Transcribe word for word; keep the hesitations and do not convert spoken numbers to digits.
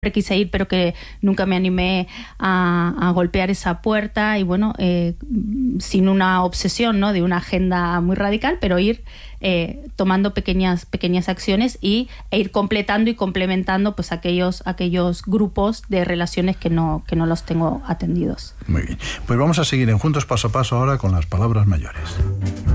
quise ir, pero que nunca me animé a, a golpear esa puerta y bueno, eh, sin una obsesión, ¿no?, de una agenda muy radical, pero ir eh, tomando pequeñas, pequeñas acciones y, e ir completando y complementando pues aquellos, aquellos grupos de relaciones que no, que no los tengo atendidos. Muy bien, pues vamos a seguir en Juntos Paso a Paso ahora con las palabras mayores.